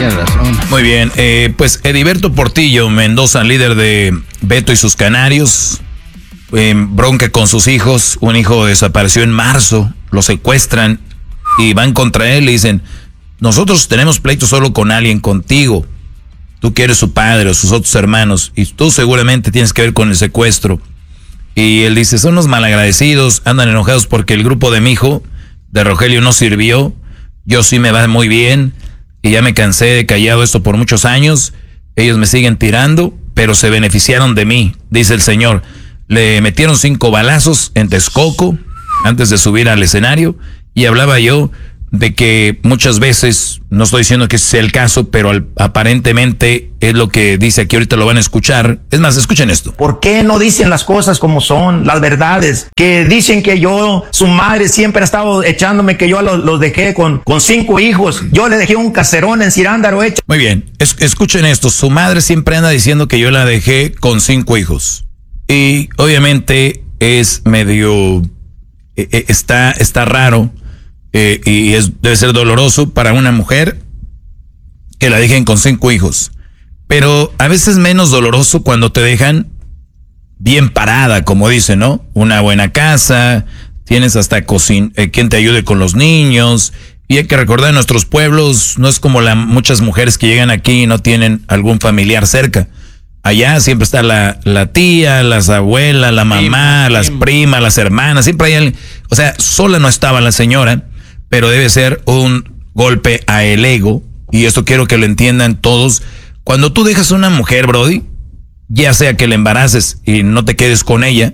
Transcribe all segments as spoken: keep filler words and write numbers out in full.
Tienes razón. Muy bien, eh, pues Heriberto Portillo Mendoza, líder de Beto y sus Canarios, eh, bronca con sus hijos. Un hijo desapareció en marzo, lo secuestran y van contra él y dicen, nosotros tenemos pleito solo con alguien, contigo. Tú que eres su padre o sus otros hermanos y tú seguramente tienes que ver con el secuestro. Y él dice, son unos malagradecidos, andan enojados porque el grupo de mi hijo, de Rogelio, no sirvió. Yo sí me va muy bien y ya me cansé de callado esto por muchos años. Ellos me siguen tirando, pero se beneficiaron de mí, dice el señor. Le metieron cinco balazos en Texcoco antes de subir al escenario y hablaba yo de que muchas veces, no estoy diciendo que sea el caso, pero al, aparentemente es lo que dice aquí, ahorita lo van a escuchar. Es más, escuchen esto. ¿Por qué no dicen las cosas como son, las verdades? Que dicen que yo, su madre siempre ha estado echándome, que yo los, los dejé con, con cinco hijos. Yo le dejé un caserón en Cirándaro hecho. Muy bien, es, escuchen esto. Su madre siempre anda diciendo que yo la dejé con cinco hijos. Y obviamente es medio, eh, está, está raro. Eh, y es, debe ser doloroso para una mujer que la dejen con cinco hijos. Pero a veces menos doloroso cuando te dejan bien parada, como dicen, ¿no? Una buena casa, tienes hasta cocina, eh, quien te ayude con los niños. Y hay que recordar, en nuestros pueblos no es como la, muchas mujeres que llegan aquí y no tienen algún familiar cerca. Allá siempre está la, la tía, las abuelas, la mamá, prima, las prima. primas, las hermanas, siempre hay alguien. O sea, sola no estaba la señora. Pero debe ser un golpe a el ego, y esto quiero que lo entiendan todos. Cuando tú dejas a una mujer, Brody, ya sea que la embaraces y no te quedes con ella,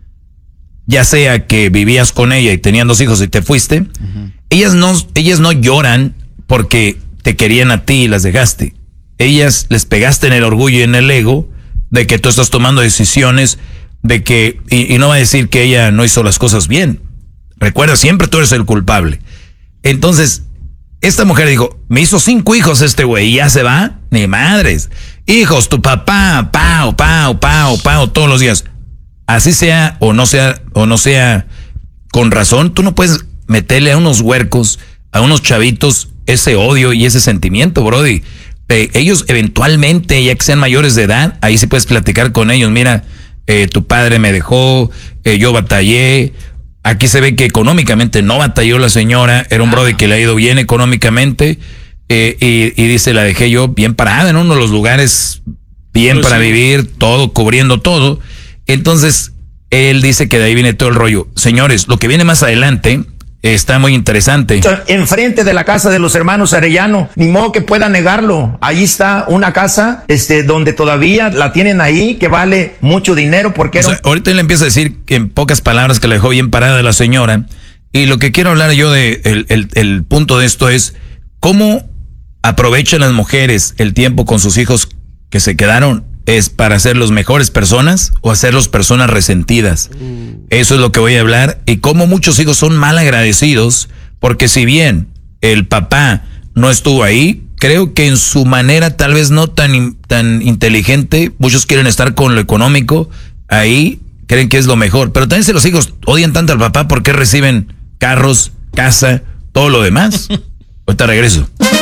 ya sea que vivías con ella y tenían dos hijos y te fuiste, uh-huh. ellas no, ellas no lloran porque te querían a ti y las dejaste. Ellas les pegaste en el orgullo y en el ego de que tú estás tomando decisiones, de que, y, y no va a decir que ella no hizo las cosas bien. Recuerda, siempre tú eres el culpable. Entonces, esta mujer dijo, me hizo cinco hijos este güey y ya se va. Ni madres. Hijos, tu papá, pao, pao, pao, pao, todos los días. Así sea o no sea, o no sea con razón, tú no puedes meterle a unos huercos, a unos chavitos, ese odio y ese sentimiento, Brody. Eh, ellos eventualmente, ya que sean mayores de edad, ahí sí puedes platicar con ellos. Mira, eh, tu padre me dejó, eh, yo batallé. Aquí se ve que económicamente no batalló la señora, era un brody que le ha ido bien económicamente, eh, y, y dice, la dejé yo bien parada en uno de los lugares bien pues para sí. vivir, todo, cubriendo todo. Entonces, él dice que de ahí viene todo el rollo. Señores, lo que viene más adelante está muy interesante. Enfrente de la casa de los hermanos Arellano, ni modo que pueda negarlo. Ahí está una casa, este, donde todavía la tienen ahí, que vale mucho dinero porque... O sea, ahorita él empieza a decir que en pocas palabras que la dejó bien parada la señora. Y lo que quiero hablar yo de, el, el, el punto de esto es, ¿cómo aprovechan las mujeres el tiempo con sus hijos que se quedaron? ¿Es para hacerlos mejores personas o hacerlos personas resentidas? Eso es lo que voy a hablar. Y cómo muchos hijos son mal agradecidos, porque si bien el papá no estuvo ahí, creo que en su manera tal vez no tan, tan inteligente, muchos quieren estar con lo económico, ahí creen que es lo mejor. Pero también si los hijos odian tanto al papá, ¿por qué reciben carros, casa, todo lo demás? Ahorita regreso.